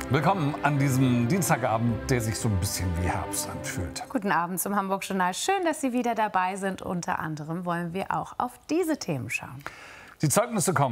Willkommen an diesem Dienstagabend, der sich so ein bisschen wie Herbst anfühlt. Guten Abend zum Hamburg-Journal. Schön, dass Sie wieder dabei sind. Unter anderem wollen wir auch auf diese Themen schauen. Die Zeugnisse kommen.